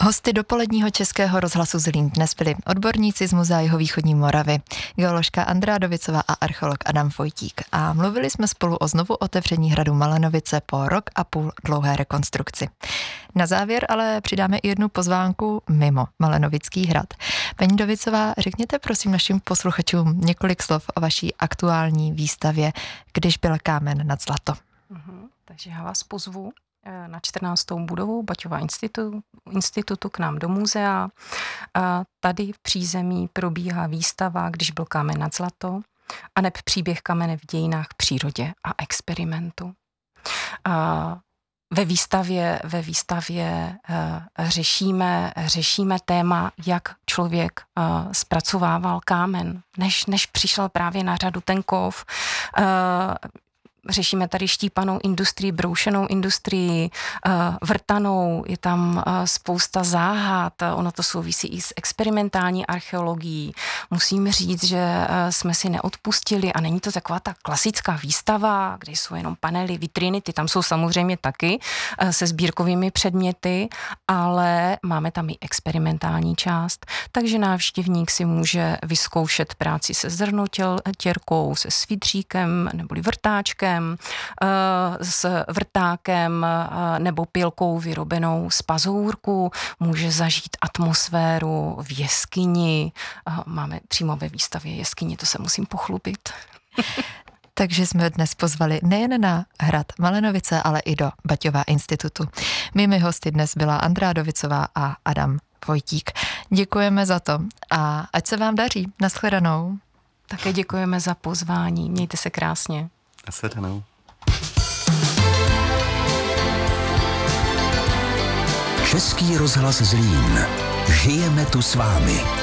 Hosty dopoledního Českého rozhlasu Zlín dnes byli odborníci z Muzea Jihovýchodní Moravy, geoložka Andrea Dovicová a archeolog Adam Vojtík. A mluvili jsme spolu o znovu otevření hradu Malenovice po 1,5 roku dlouhé rekonstrukci. Na závěr ale přidáme i jednu pozvánku mimo Malenovický hrad. Paní Dovicová, řekněte prosím našim posluchačům několik slov o vaší aktuální výstavě Když byl kámen nad zlato. Takže já vás pozvu na 14. budovu Baťova institutu k nám do muzea. Tady v přízemí probíhá výstava Když byl kámen nad zlato, aneb příběh kamene v dějinách, přírodě a experimentu. Ve výstavě řešíme téma, jak člověk zpracovával kámen, než přišel právě na řadu ten kov. Řešíme tady štípanou industrii, broušenou industrii, vrtanou, je tam spousta záhad, ono to souvisí i s experimentální archeologií. Musím říct, že jsme si neodpustili a není to taková ta klasická výstava, kde jsou jenom panely, vitriny, ty tam jsou samozřejmě taky se sbírkovými předměty, ale máme tam i experimentální část, takže návštěvník si může vyzkoušet práci se zrnotěrkou, se svidříkem neboli vrtáčkem, s vrtákem nebo pilkou vyrobenou z pazourku, může zažít atmosféru v jeskyni. Máme přímo ve výstavě jeskyni, to se musím pochlubit. Takže jsme dnes pozvali nejen na hrad Malenovice, ale i do Baťova institutu. Mými hosty dnes byla Andrea Dovicová a Adam Vojtík. Děkujeme za to a ať se vám daří. Naschledanou. Také děkujeme za pozvání. Mějte se krásně. Naschledanou. Český rozhlas Zlín. Žijeme tu s vámi.